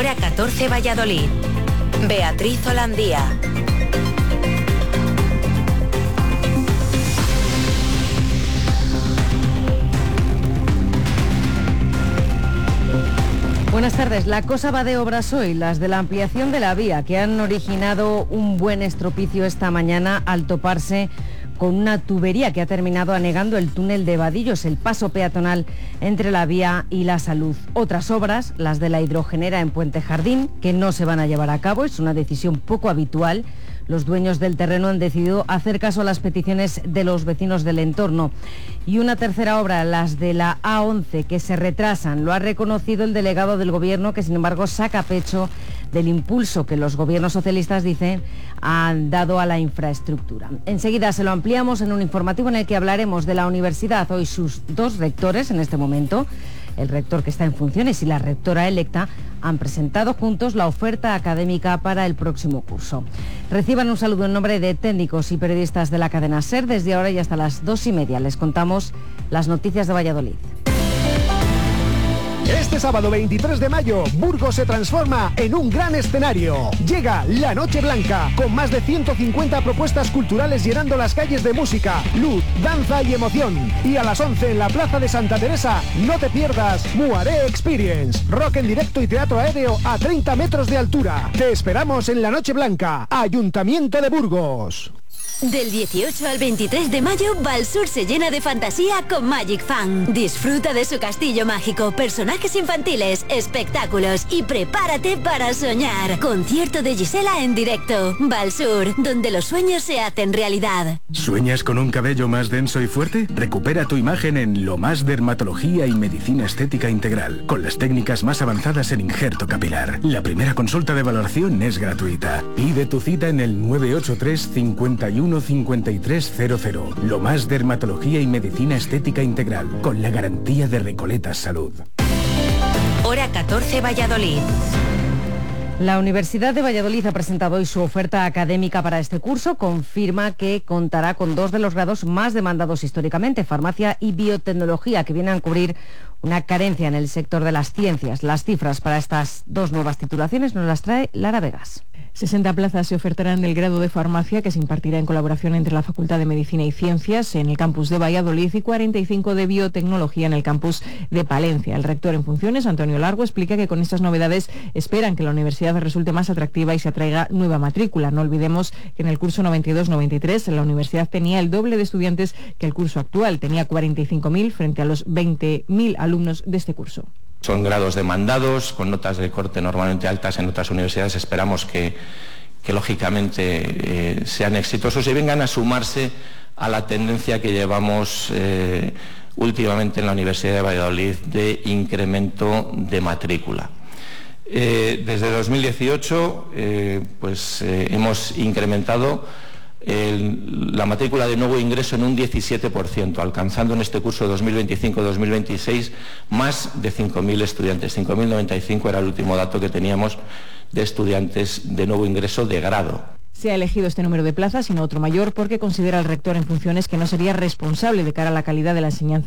Hora 14 Valladolid. Beatriz Holandía. Buenas tardes. La cosa va de obras hoy, las de la ampliación de la vía, que han originado un buen estropicio esta mañana al toparse con una tubería que ha terminado anegando el túnel de Vadillos, el paso peatonal entre la vía y la Salud. Otras obras, las de la hidrogenera en Puente Jardín, que no se van a llevar a cabo, es una decisión poco habitual. Los dueños del terreno han decidido hacer caso a las peticiones de los vecinos del entorno. Y una tercera obra, las de la A11, que se retrasan. Lo ha reconocido el delegado del Gobierno, que sin embargo saca pecho del impulso que los gobiernos socialistas, dicen, han dado a la infraestructura. Enseguida se lo ampliamos en un informativo en el que hablaremos de la universidad. Hoy sus dos rectores en este momento, el rector que está en funciones y la rectora electa, han presentado juntos la oferta académica para el próximo curso. Reciban un saludo en nombre de técnicos y periodistas de la cadena SER. Desde ahora y hasta las 2:30 les contamos las noticias de Valladolid. Este sábado 23 de mayo, Burgos se transforma en un gran escenario. Llega la Noche Blanca, con más de 150 propuestas culturales llenando las calles de música, luz, danza y emoción. Y a las 11 en la Plaza de Santa Teresa, no te pierdas Muaré Experience, rock en directo y teatro aéreo a 30 metros de altura. Te esperamos en la Noche Blanca, Ayuntamiento de Burgos. Del 18 al 23 de mayo, Valsur se llena de fantasía con Magic Fan. Disfruta de su castillo mágico, personajes infantiles, espectáculos y prepárate para soñar. Concierto de Gisela en directo. Valsur, donde los sueños se hacen realidad. ¿Sueñas con un cabello más denso y fuerte? Recupera tu imagen en Lo Más Dermatología y Medicina Estética Integral, con las técnicas más avanzadas en injerto capilar. La primera consulta de valoración es gratuita. Pide tu cita en el 983 51 5300. Lo Más Dermatología y Medicina Estética Integral, con la garantía de Recoletas Salud. Hora 14 Valladolid. La Universidad de Valladolid ha presentado hoy su oferta académica para este curso. Confirma que contará con dos de los grados más demandados históricamente, farmacia y biotecnología, que vienen a cubrir una carencia en el sector de las ciencias. Las cifras para estas dos nuevas titulaciones nos las trae Lara Vegas. 60 plazas se ofertarán del grado de farmacia, que se impartirá en colaboración entre la Facultad de Medicina y Ciencias en el campus de Valladolid, y 45 de biotecnología en el campus de Palencia. El rector en funciones, Antonio Largo, explica que con estas novedades esperan que la universidad resulte más atractiva y se atraiga nueva matrícula. No olvidemos que en el curso 92-93 la universidad tenía el doble de estudiantes que el curso actual. Tenía 45.000 frente a los 20.000 alumnos de este curso. Son grados demandados, con notas de corte normalmente altas en otras universidades. Esperamos que lógicamente sean exitosos y vengan a sumarse a la tendencia que llevamos últimamente en la Universidad de Valladolid de incremento de matrícula. Desde 2018 hemos incrementado la matrícula de nuevo ingreso en un 17%, alcanzando en este curso 2025-2026 más de 5.000 estudiantes. 5.095 era el último dato que teníamos de estudiantes de nuevo ingreso de grado. Se ha elegido este número de plazas y no otro mayor porque considera el rector en funciones que no sería responsable de cara a la calidad de la enseñanza